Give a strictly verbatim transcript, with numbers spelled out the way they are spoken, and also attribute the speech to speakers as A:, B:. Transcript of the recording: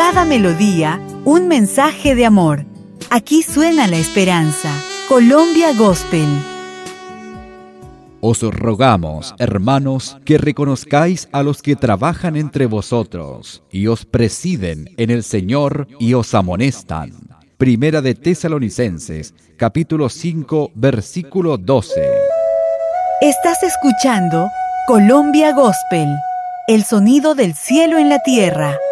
A: cada melodía, un mensaje de amor. Aquí suena la esperanza. Colombia Gospel.
B: Os rogamos, hermanos, que reconozcáis a los que trabajan entre vosotros y os presiden en el Señor y os amonestan. Primera de Tesalonicenses, capítulo cinco, versículo doce.
A: Estás escuchando Colombia Gospel, el sonido del cielo en la tierra.